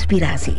inspirasi.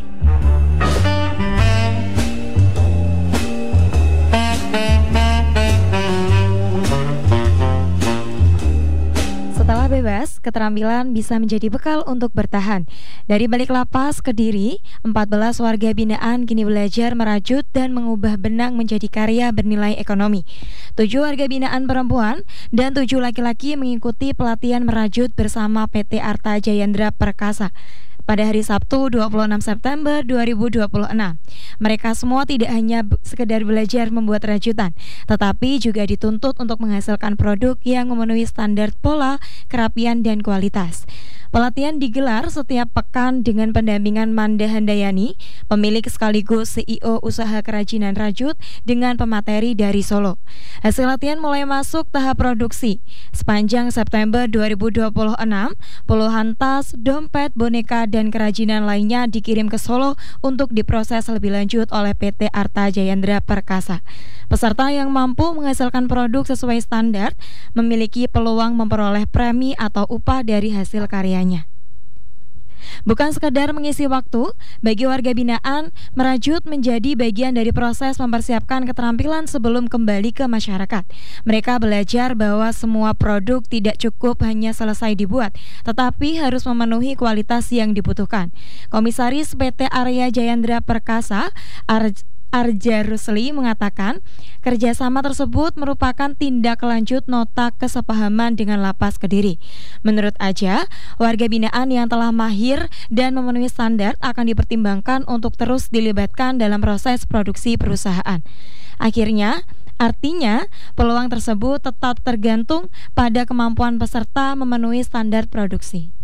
Setelah bebas, keterampilan bisa menjadi bekal untuk bertahan. Dari balik lapas Kediri, 14 warga binaan kini belajar merajut dan mengubah benang menjadi karya bernilai ekonomi. 7 warga binaan perempuan dan 7 laki-laki mengikuti pelatihan merajut bersama PT Arta Jayandra Perkasa pada hari Sabtu 26 September 2026. Mereka semua tidak hanya sekedar belajar membuat rajutan, tetapi juga dituntut untuk menghasilkan produk yang memenuhi standar pola, kerapian, dan kualitas. Pelatihan digelar setiap pekan dengan pendampingan Manda Handayani, pemilik sekaligus CEO usaha kerajinan rajut dengan pemateri dari Solo. Hasil latihan mulai masuk tahap produksi. Sepanjang September 2026, puluhan tas, dompet, boneka, dan kerajinan lainnya dikirim ke Solo untuk diproses lebih lanjut oleh PT Arta Jayandra Perkasa. Peserta yang mampu menghasilkan produk sesuai standar memiliki peluang memperoleh premi atau upah dari hasil karyanya. Bukan sekadar mengisi waktu, bagi warga binaan, merajut menjadi bagian dari proses mempersiapkan keterampilan sebelum kembali ke masyarakat. Mereka belajar bahwa semua produk tidak cukup hanya selesai dibuat, tetapi harus memenuhi kualitas yang dibutuhkan. Komisaris PT Arya Jayandra Perkasa, Arja Rusli mengatakan, kerjasama tersebut merupakan tindak lanjut nota kesepahaman dengan Lapas Kediri. Menurut Aja, warga binaan yang telah mahir dan memenuhi standar akan dipertimbangkan untuk terus dilibatkan dalam proses produksi perusahaan. Artinya, peluang tersebut tetap tergantung pada kemampuan peserta memenuhi standar produksi.